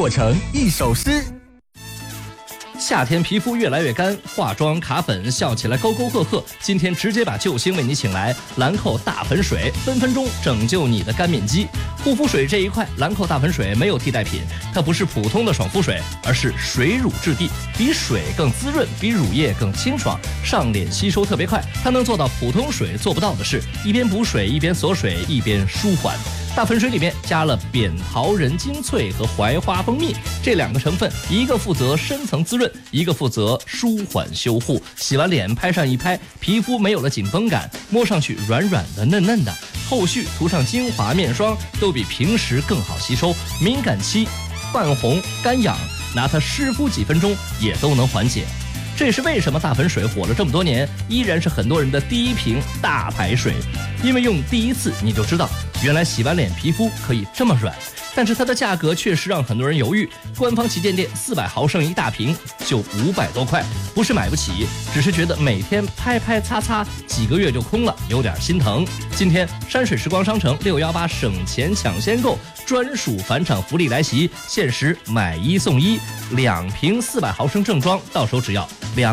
过成一首诗。 夏天皮肤越来越干，化妆卡粉笑起来沟沟壑壑。今天直接把救星为你请来，兰蔻大粉水，分分钟拯救你的干面肌。护肤水这一块，兰蔻大粉水没有替代品，它不是普通的爽肤水，而是水乳质地，比水更滋润，比乳液更清爽，上脸吸收特别快。它能做到普通水做不到的事，一边补水，一边锁水，一边舒缓。大粉水里面加了扁桃仁精粹和槐花蜂蜜这两个成分，一个负责深层滋润，一个负责舒缓修护。洗完脸拍上一拍，皮肤没有了紧绷感，摸上去软软的嫩嫩的。后续涂上精华面霜都比平时更好吸收。敏感期、泛红、干痒，拿它湿敷几分钟也都能缓解。这也是为什么大粉水火了这么多年，依然是很多人的第一瓶大牌水。因为用第一次你就知道，原来洗完脸皮肤可以这么软。但是它的价格确实让很多人犹豫，官方旗舰店400毫升一大瓶就500多块，不是买不起，只是觉得每天拍拍擦擦几个月就空了，有点心疼。今天山水时光商城618省钱抢先购专属返场福利来袭，限时买1送1，2瓶400毫升正装到手只要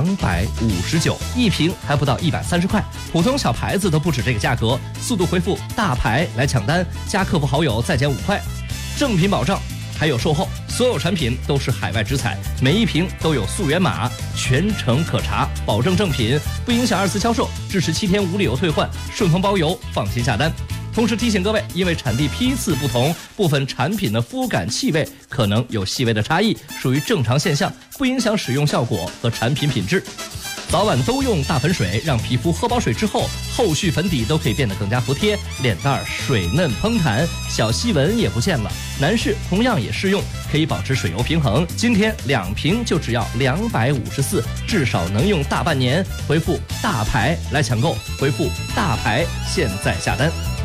259，一瓶还不到130块，普通小牌子都不止这个价格。速度回复大牌来抢单，加客服好友再减5块。正品保障还有售后，所有产品都是海外直采，每一瓶都有溯源码，全程可查，保证正品，不影响2次销售，支持7天无理由退换，顺丰包邮，放心下单。同时提醒各位，因为产地批次不同，部分产品的肤感气味可能有细微的差异，属于正常现象，不影响使用效果和产品品质。早晚都用大粉水，让皮肤喝饱水之后，后续粉底都可以变得更加服帖，脸蛋儿水嫩嘭弹，小细纹也不见了。男士同样也适用，可以保持水油平衡。今天2瓶就只要254，至少能用大半年。回复大牌来抢购，回复大牌现在下单。